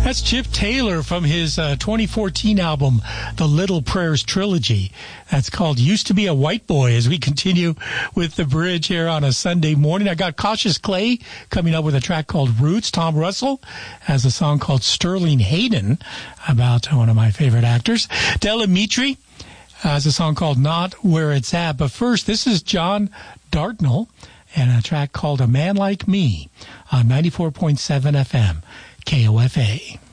That's Chip Taylor from his 2014 album, The Little Prayers Trilogy. That's called Used to Be a White Boy, as we continue with the bridge here on a Sunday morning. I got Cautious Clay coming up with a track called Roots. Tom Russell has a song called Sterling Hayden, about one of my favorite actors. Del Amitri has a song called Not Where It's At. But first, this is John Dartnell and a track called A Man Like Me on 94.7 FM, KOFA.